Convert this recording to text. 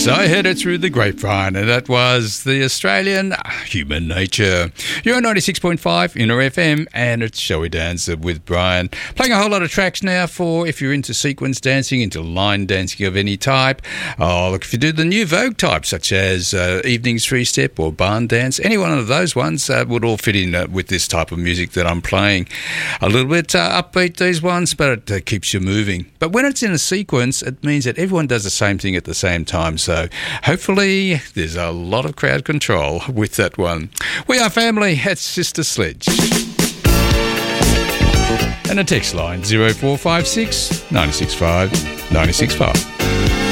Yes, I heard it through the grapevine, and that was the Australian Human Nature. You're on 96.5 Inner FM, and it's Shall We Dance with Brian. Playing a whole lot of tracks now for if you're into sequence dancing, into line dancing of any type. Oh, look, if you do the new Vogue type, such as evenings three-step or barn dance, any one of those ones would all fit in with this type of music that I'm playing. A little bit upbeat, these ones, but it keeps you moving. But when it's in a sequence, it means that everyone does the same thing at the same time. So hopefully there's a lot of crowd control with that one. We are family at Sister Sledge. And a text line 0456 965 965.